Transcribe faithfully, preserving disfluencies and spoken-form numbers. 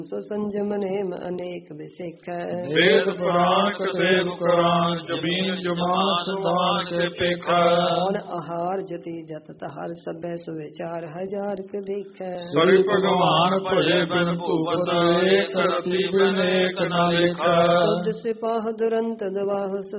ਸੋ ਸੰਜਮ ਨੇਮ ਅਨੇਕ ਵਿਸੇਖੈ। ਵੇਦ ਪੁਰਾਣ ਕਤੇਬ ਕੁਰਾਨ ਜ਼ਮੀਨ ਜਮਾਨ ਸੰਦਾਨ ਕੇ ਪੇਖੈ। ਕੌਣ ਆਹਾਰ ਜਤੀ ਜਤ ਤਹਰ ਸਭੈ ਸੁਵਿਚਾਰ ਹਜ਼ਾਰ ਕ ਦੇਖੈ। ਸ੍ਰੀ ਭਗਵਾਨ ਭਜੇ ਬਿਨ ਭੂਪਤ ਏਕ ਰਤੀ ਬਿਨ ਏਕ ਨਾ ਲੇਖੈ। ਤੁਧ ਸਿਪਾਹ ਦੁਰੰਤ ਦਵਾਹ